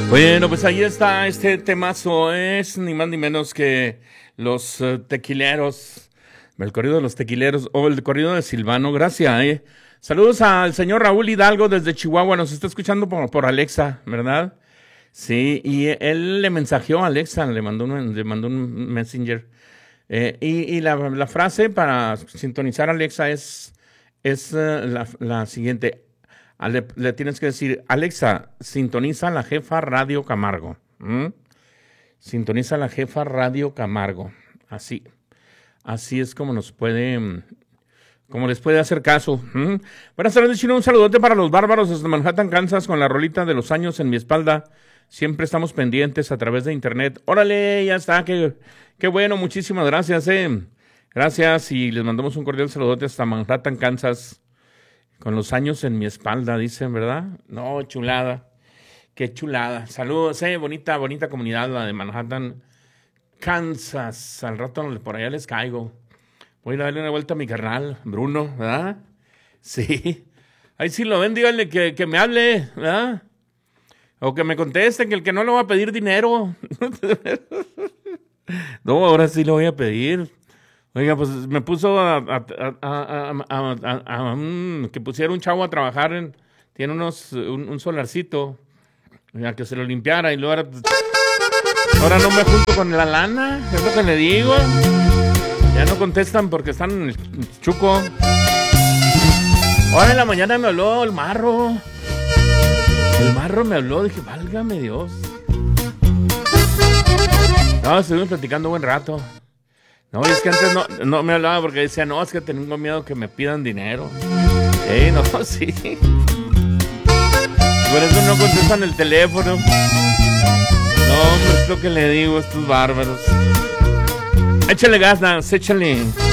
Bueno, pues ahí está, este temazo es ni más ni menos que los tequileros, el corrido de los tequileros o el corrido de Silvano. Gracias, Saludos al señor Raúl Hidalgo desde Chihuahua, nos está escuchando por Alexa, ¿verdad? Sí, y él le mensajeó a Alexa, le mandó un messenger. Y la frase para sintonizar a Alexa es la siguiente. Le tienes que decir, Alexa, sintoniza la jefa Radio Camargo. Sintoniza la jefa Radio Camargo. Así es como les puede hacer caso. Buenas tardes, Chino. Un saludote para los bárbaros desde Manhattan, Kansas, con la rolita de los años en mi espalda. Siempre estamos pendientes a través de internet. Órale, ya está. Qué bueno, muchísimas gracias. Gracias y les mandamos un cordial saludote hasta Manhattan, Kansas. Con los años en mi espalda, dicen, ¿verdad? No, chulada. Qué chulada. Saludos, bonita comunidad, la de Manhattan, Kansas. Al rato por allá les caigo. Voy a darle una vuelta a mi carnal, Bruno, ¿verdad? Sí. Ahí sí lo ven, díganle que me hable, ¿verdad? O que me conteste, que el que no le va a pedir dinero. No, ahora sí lo voy a pedir. Oiga, pues me puso que pusiera un chavo a trabajar tiene un solarcito, a que se lo limpiara y luego ahora no me junto con la lana, es lo que le digo. Ya no contestan porque están en el chuco. Ahora en la mañana me habló el marro. El marro me habló, dije, válgame Dios. No, estuvimos platicando buen rato. No, es que antes no me hablaba porque decía, no, es que tengo miedo que me pidan dinero. No, sí. Por eso no contestan el teléfono. No, hombre, es lo que le digo a estos bárbaros. Échale ganas, échale.